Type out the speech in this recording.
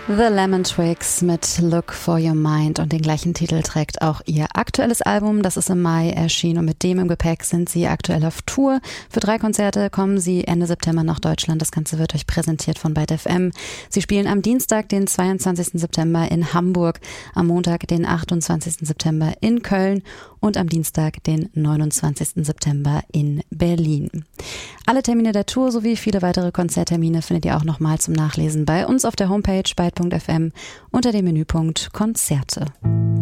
The Lemon Twigs mit Look for Your Mind und den gleichen Titel trägt auch ihr aktuelles Album. Das ist im Mai erschienen und mit dem im Gepäck sind sie aktuell auf Tour. Für 3 Konzerte kommen sie Ende September nach Deutschland. Das Ganze wird euch präsentiert von Byte FM. Sie spielen am Dienstag, den 22. September in Hamburg, am Montag, den 28. September in Köln und am Dienstag, den 29. September in Berlin. Alle Termine der Tour sowie viele weitere Konzerttermine findet ihr auch nochmal zum Nachlesen bei uns auf der Homepage byte.fm unter dem Menüpunkt Konzerte.